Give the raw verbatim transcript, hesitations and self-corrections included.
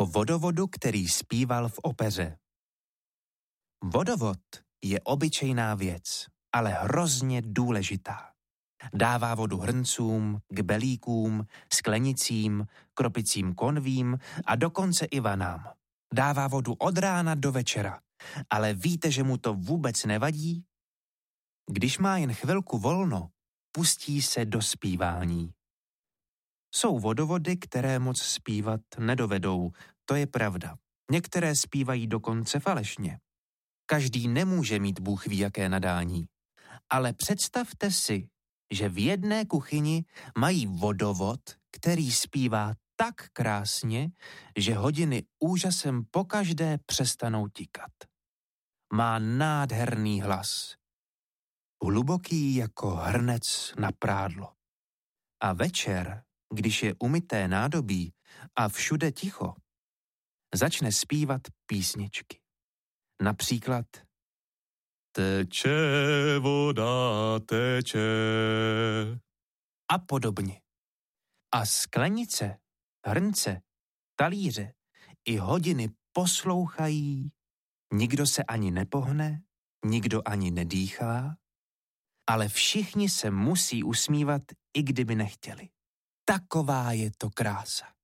O vodovodu, který zpíval v opeře. Vodovod je obyčejná věc, ale hrozně důležitá. Dává vodu hrncům, kbelíkům, sklenicím, kropicím konvím a dokonce i vanám. Dává vodu od rána do večera, ale víte, že mu to vůbec nevadí? Když má jen chvilku volno, pustí se do zpívání. Jsou vodovody, které moc zpívat nedovedou, to je pravda. Některé zpívají dokonce falešně. Každý nemůže mít Bůh ví jaké nadání. Ale představte si, že v jedné kuchyni mají vodovod, který zpívá tak krásně, že hodiny úžasem pokaždé přestanou tikat. Má nádherný hlas. Hluboký jako hrnec na prádlo. A večer, když je umyté nádobí a všude ticho, začne zpívat písničky. Například Teče voda, teče a podobně. A sklenice, hrnce, talíře i hodiny poslouchají, nikdo se ani nepohne, nikdo ani nedýchá, ale všichni se musí usmívat, i kdyby nechtěli. Taková je to krása.